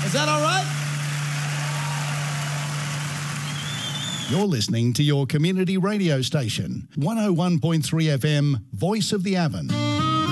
Is that all right? You're listening to your community radio station, 101.3 FM, Voice of the Avon.